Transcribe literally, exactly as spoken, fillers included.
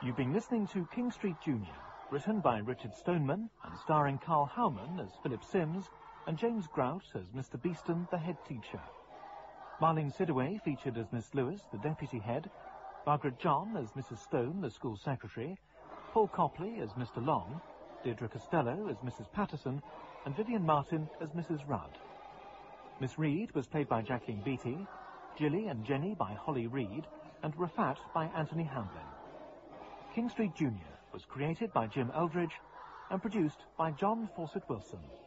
You've been listening to King Street Junior, written by Richard Stoneman and starring Carl Howman as Philip Sims and James Grout as Mister Beeston, the head teacher. Marlene Sidaway featured as Miss Lewis, the deputy head, Margaret John as Missus Stone, the school secretary, Paul Copley as Mister Long, Deirdre Costello as Missus Patterson, and Vivian Martin as Missus Rudd. Miss Reed was played by Jacqueline Beattie, Jilly and Jenny by Holly Reed, and Rafat by Anthony Hamblin. King Street Junior was created by Jim Eldridge and produced by John Fawcett Wilson.